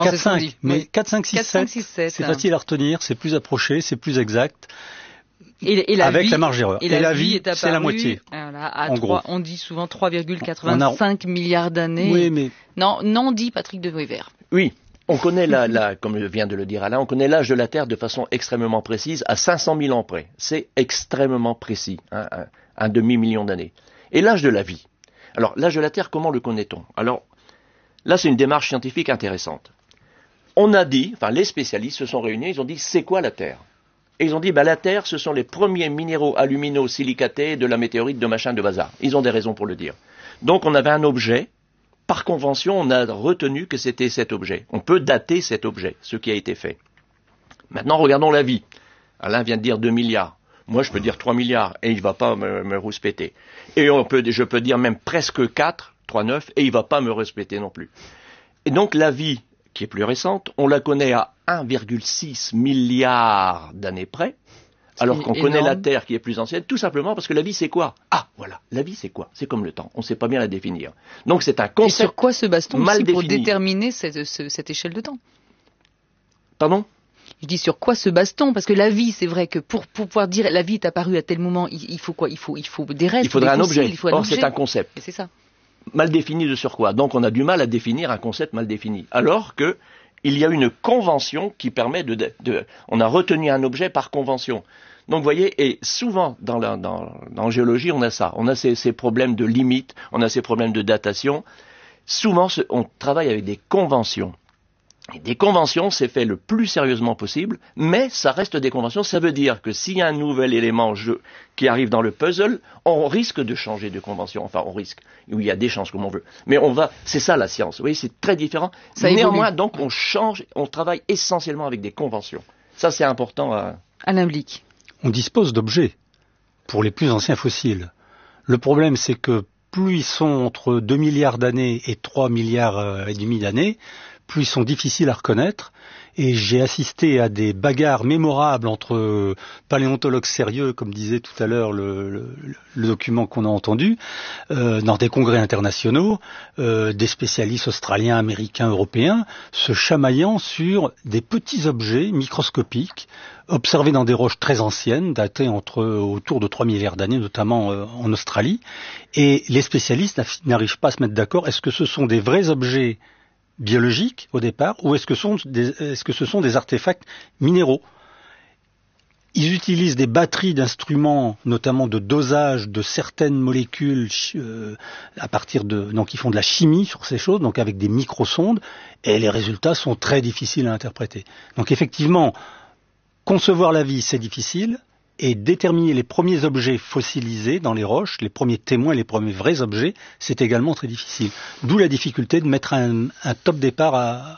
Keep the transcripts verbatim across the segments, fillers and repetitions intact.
quatre cinq, mais oui. quatre cinq six sept, c'est hein. facile à retenir, c'est plus approché, c'est plus exact. Et, et la avec vie, la marge d'erreur. Et, et la, la vie, vie c'est la moitié. Voilà, à en trois, gros. On dit souvent trois virgule quatre-vingt-cinq a... milliards d'années. Oui, mais... Non, non dit Patrick de Wever. Oui, on connaît, la, la, comme vient de le dire Alain, on connaît l'âge de la Terre de façon extrêmement précise, à cinq cent mille ans près. C'est extrêmement précis, hein, un, un demi-million d'années. Et l'âge de la vie. Alors, l'âge de la Terre, comment le connaît-on? Alors, là, c'est une démarche scientifique intéressante. On a dit, enfin, les spécialistes se sont réunis, ils ont dit, c'est quoi la Terre? Et ils ont dit, bah, la Terre, ce sont les premiers minéraux alumino-silicatés de la météorite de machin de bazar. Ils ont des raisons pour le dire. Donc, on avait un objet. Par convention, on a retenu que c'était cet objet. On peut dater cet objet, ce qui a été fait. Maintenant, regardons la vie. Alain vient de dire deux milliards. Moi, je peux dire trois milliards, et il ne va pas me, me rouspéter. Et on peut, je peux dire même presque quatre, trois virgule neuf, et il ne va pas me respecter non plus. Et donc, la vie, qui est plus récente, on la connaît à un virgule six milliard d'années près, alors qu'on énorme. Connaît la Terre qui est plus ancienne, tout simplement parce que la vie c'est quoi? Ah, voilà, la vie c'est quoi? C'est comme le temps, on ne sait pas bien la définir. Donc c'est un concept Et sur quoi se base-t-on mal aussi pour défini. déterminer cette, cette échelle de temps? Pardon? Je dis sur quoi se base-t-on? Parce que la vie, c'est vrai que pour, pour pouvoir dire la vie est apparue à tel moment, il, il faut quoi? Il faut, il faut des restes, il faudrait des un fossiles, objet. Il faut un Or objet. c'est un concept. Et c'est ça. Mal défini de sur quoi? Donc on a du mal à définir un concept mal défini. Alors que il y a une convention qui permet de, de, de... On a retenu un objet par convention. Donc vous voyez, et souvent dans la, dans, dans la géologie, on a ça. On a ces, ces problèmes de limites, on a ces problèmes de datation. Souvent, on travaille avec des conventions. Et des conventions, c'est fait le plus sérieusement possible, mais ça reste des conventions. Ça veut dire que s'il y a un nouvel élément jeu qui arrive dans le puzzle, on risque de changer de convention. Enfin, on risque. Il y a des chances comme on veut. Mais on va, c'est ça la science. Vous voyez, c'est très différent. Ça Néanmoins, évolue. Donc, on change, on travaille essentiellement avec des conventions. Ça, c'est important à... Alain Blick. On dispose d'objets pour les plus anciens fossiles. Le problème, c'est que plus ils sont entre deux milliards d'années et trois milliards et demi d'années, plus ils sont difficiles à reconnaître. Et j'ai assisté à des bagarres mémorables entre paléontologues sérieux, comme disait tout à l'heure le, le, le document qu'on a entendu, euh, dans des congrès internationaux, euh, des spécialistes australiens, américains, européens, se chamaillant sur des petits objets microscopiques observés dans des roches très anciennes, datées entre autour de trois milliards d'années, notamment euh, en Australie. Et les spécialistes n'arrivent pas à se mettre d'accord. Est-ce que ce sont des vrais objets biologiques au départ, ou est-ce que, sont des, est-ce que ce sont des artefacts minéraux? Ils utilisent des batteries d'instruments, notamment de dosage de certaines molécules euh, à partir de, donc ils font de la chimie sur ces choses, donc avec des microsondes, et les résultats sont très difficiles à interpréter. Donc effectivement, concevoir la vie, c'est difficile, et déterminer les premiers objets fossilisés dans les roches, les premiers témoins, les premiers vrais objets, c'est également très difficile. D'où la difficulté de mettre un, un top départ à,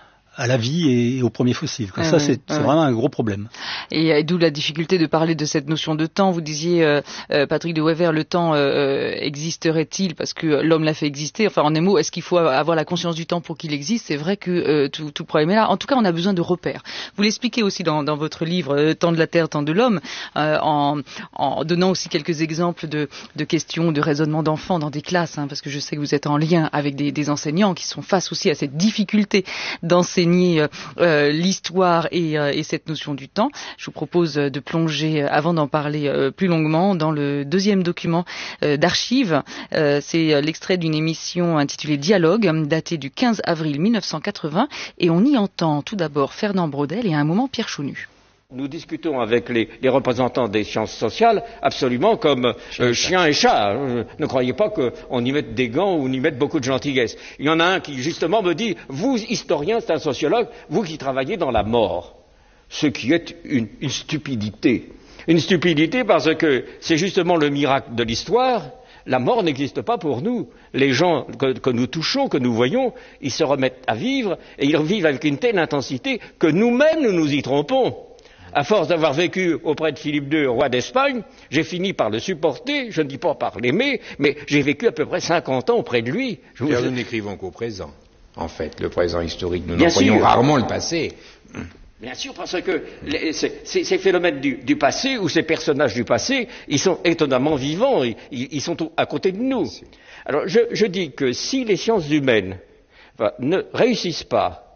à la vie et aux premiers fossiles. Ah ça, oui, c'est, ah c'est oui. vraiment un gros problème. Et, et d'où la difficulté de parler de cette notion de temps. Vous disiez, euh, euh, Patrick de Wever, le temps euh, existerait-il parce que l'homme l'a fait exister? Enfin, en un mot, est-ce qu'il faut avoir la conscience du temps pour qu'il existe? C'est vrai que euh, tout, tout le problème est là. En tout cas, on a besoin de repères. Vous l'expliquez aussi dans, dans votre livre euh, Temps de la Terre, temps de l'homme, euh, en, en donnant aussi quelques exemples de, de questions, de raisonnement d'enfants dans des classes, hein, parce que je sais que vous êtes en lien avec des, des enseignants qui sont face aussi à cette difficulté d'enseigner euh, Euh, l'histoire et, euh, et cette notion du temps. Je vous propose de plonger, avant d'en parler euh, plus longuement, dans le deuxième document euh, d'archives. Euh, c'est l'extrait d'une émission intitulée Dialogue, datée du quinze avril mille neuf cent quatre-vingts, et on y entend tout d'abord Fernand Braudel et à un moment Pierre Chaunu. Nous discutons avec les, les représentants des sciences sociales absolument comme euh, chien et chat. Euh, ne croyez pas qu'on y mette des gants ou on y mette beaucoup de gentillesse. Il y en a un qui justement me dit, vous, historien, c'est un sociologue, vous qui travaillez dans la mort. Ce qui est une, une stupidité. Une stupidité parce que c'est justement le miracle de l'histoire. La mort n'existe pas pour nous. Les gens que, que nous touchons, que nous voyons, ils se remettent à vivre et ils vivent avec une telle intensité que nous-mêmes nous nous y trompons. À force d'avoir vécu auprès de Philippe deux, roi d'Espagne, j'ai fini par le supporter, je ne dis pas par l'aimer, mais j'ai vécu à peu près cinquante ans auprès de lui. Je vous... Nous n'écrivons qu'au présent. En fait, le présent historique, nous Bien n'employons sûr. rarement le passé. Bien sûr, parce que les, ces, ces phénomènes du, du passé, ou ces personnages du passé, ils sont étonnamment vivants, ils, ils sont à côté de nous. Alors, je, je dis que si les sciences humaines enfin, ne réussissent pas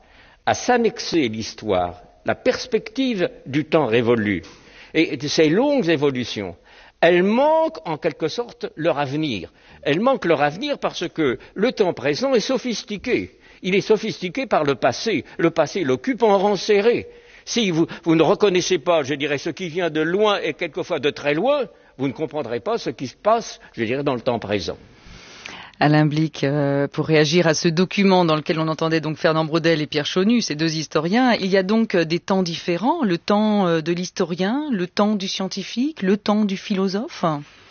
à s'annexer l'histoire, la perspective du temps révolu, et de ces longues évolutions, elles manquent en quelque sorte leur avenir. Elles manquent leur avenir parce que le temps présent est sophistiqué. Il est sophistiqué par le passé. Le passé l'occupe en rang serré. Si vous, vous ne reconnaissez pas, je dirais, ce qui vient de loin et quelquefois de très loin, vous ne comprendrez pas ce qui se passe, je dirais, dans le temps présent. Alain Blic, euh, pour réagir à ce document dans lequel on entendait donc Fernand Braudel et Pierre Chaunu, ces deux historiens, il y a donc des temps différents, le temps de l'historien, le temps du scientifique, le temps du philosophe.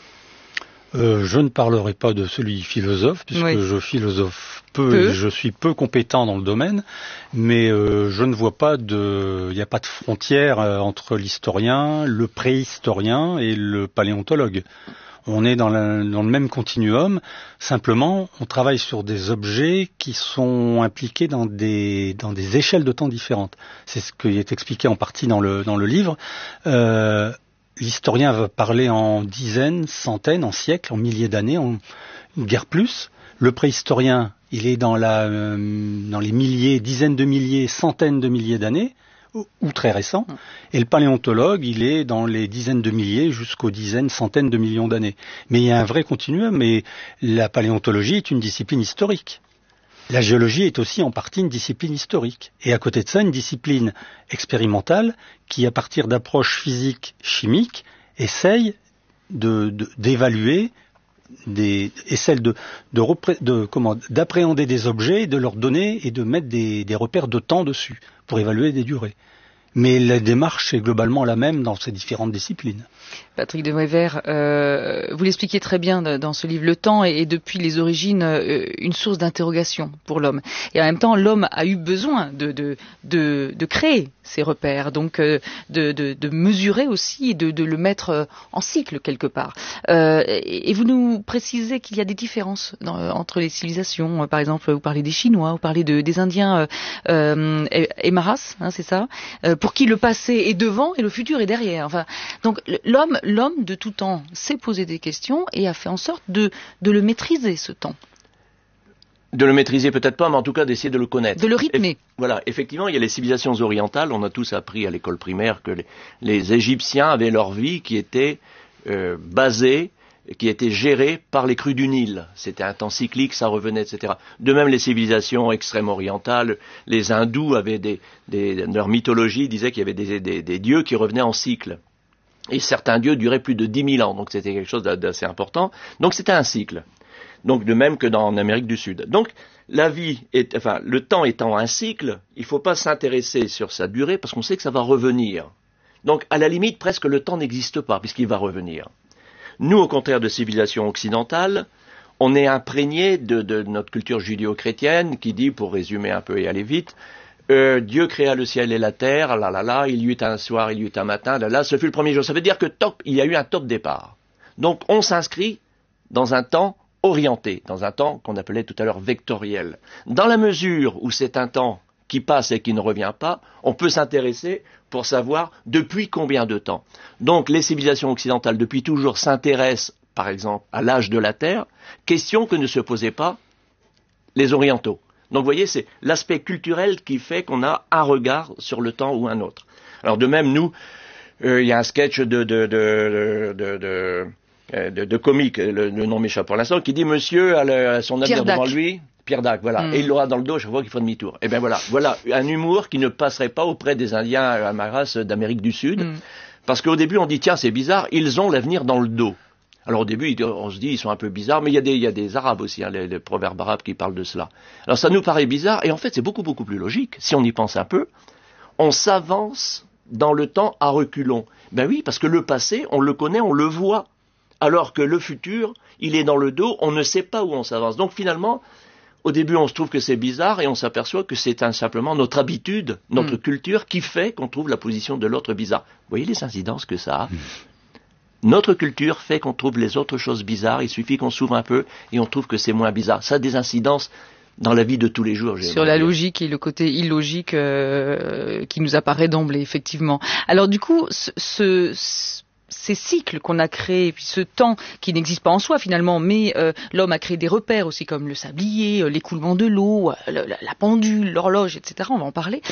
Euh, je ne parlerai pas de celui philosophe, puisque oui. je philosophe peu, peu et je suis peu compétent dans le domaine, mais euh, je ne vois pas de, il n'y a pas de frontière euh, entre l'historien, le préhistorien et le paléontologue. On est dans, la, dans le même continuum, simplement on travaille sur des objets qui sont impliqués dans des, dans des échelles de temps différentes. C'est ce qui est expliqué en partie dans le, dans le livre. Euh, L'historien va parler en dizaines, centaines, en siècles, en milliers d'années, en guère plus. Le préhistorien, il est dans, la, euh, dans les milliers, dizaines de milliers, centaines de milliers d'années, ou, ou très récents. Et le paléontologue, il est dans les dizaines de milliers jusqu'aux dizaines, centaines de millions d'années. Mais il y a un vrai continuum, et la paléontologie est une discipline historique. La géologie est aussi en partie une discipline historique. Et à côté de ça, une discipline expérimentale qui, à partir d'approches physiques, chimiques, essaye de, de, d'évaluer, des, essaie de, de, de, comment, d'appréhender des objets, de leur donner et de mettre des, des repères de temps dessus pour évaluer des durées. Mais la démarche est globalement la même dans ces différentes disciplines. Patrick de Wever, euh, vous l'expliquez très bien dans ce livre, le temps est, est depuis les origines euh, une source d'interrogation pour l'homme. Et en même temps, l'homme a eu besoin de, de, de, de créer ces repères, donc euh, de, de, de mesurer aussi et de, de le mettre en cycle quelque part. Euh, et, et vous nous précisez qu'il y a des différences dans, entre les civilisations. Par exemple, vous parlez des Chinois, vous parlez de, des Indiens euh, euh, Aymaras, hein, c'est ça, euh, pour qui le passé est devant et le futur est derrière. Enfin, donc l'homme, l'homme de tout temps s'est posé des questions et a fait en sorte de, de le maîtriser, ce temps. De le maîtriser peut-être pas, mais en tout cas d'essayer de le connaître. De le rythmer. Et, voilà, effectivement, il y a les civilisations orientales. On a tous appris à l'école primaire que les, les Égyptiens avaient leur vie qui était euh, basée, qui était gérée par les crues du Nil. C'était un temps cyclique, ça revenait, et cetera. De même, les civilisations extrême-orientales, les hindous avaient des, des, leur mythologie disait qu'il y avait des, des, des dieux qui revenaient en cycle. Et certains dieux duraient plus de dix mille ans, donc c'était quelque chose d'assez important. Donc c'était un cycle. Donc de même que dans en Amérique du Sud. Donc la vie, est, enfin le temps étant un cycle, il ne faut pas s'intéresser sur sa durée parce qu'on sait que ça va revenir. Donc à la limite, presque le temps n'existe pas puisqu'il va revenir. Nous, au contraire de civilisation occidentale, on est imprégné de, de notre culture judéo-chrétienne qui dit, pour résumer un peu et aller vite, euh, Dieu créa le ciel et la terre, là là là, il y eut un soir, il y eut un matin, là là, ce fut le premier jour. Ça veut dire que top, il y a eu un top départ. Donc on s'inscrit dans un temps orienté, dans un temps qu'on appelait tout à l'heure vectoriel. Dans la mesure où c'est un temps qui passe et qui ne revient pas, on peut s'intéresser pour savoir depuis combien de temps. Donc les civilisations occidentales depuis toujours s'intéressent, par exemple, à l'âge de la Terre, question que ne se posaient pas les orientaux. Donc vous voyez, c'est l'aspect culturel qui fait qu'on a un regard sur le temps ou un autre. Alors de même, nous, euh, il y a un sketch de... de, de, de, de De, de comique, le, le nom m'échappe pour l'instant, qui dit monsieur a, le, a son avenir devant lui, Pierre Dac, voilà, mm. et il l'aura dans le dos chaque fois qu'il faut demi-tour. Et bien voilà, voilà un humour qui ne passerait pas auprès des Indiens Aymaras d'Amérique du Sud, mm. parce qu'au début on dit tiens c'est bizarre, ils ont l'avenir dans le dos. Alors au début on se dit ils sont un peu bizarres, mais il y a des, il y a des Arabes aussi, hein, les, les proverbes arabes qui parlent de cela. Alors ça nous paraît bizarre, et en fait c'est beaucoup beaucoup plus logique, si on y pense un peu, on s'avance dans le temps à reculons. Ben oui, parce que le passé, on le connaît, on le voit. Alors que le futur, il est dans le dos, on ne sait pas où on s'avance. Donc finalement, au début, on se trouve que c'est bizarre et on s'aperçoit que c'est un, simplement notre habitude, notre mmh. culture qui fait qu'on trouve la position de l'autre bizarre. Vous voyez les incidences que ça a ? mmh. Notre culture fait qu'on trouve les autres choses bizarres, il suffit qu'on s'ouvre un peu et on trouve que c'est moins bizarre. Ça a des incidences dans la vie de tous les jours. Sur la dire. Logique et le côté illogique euh, qui nous apparaît d'emblée, effectivement. Alors du coup, ce... ce ces cycles qu'on a créés, puis ce temps qui n'existe pas en soi finalement, mais euh, l'homme a créé des repères aussi comme le sablier, euh, l'écoulement de l'eau, euh, la, la pendule, l'horloge, et cetera. On va en parler.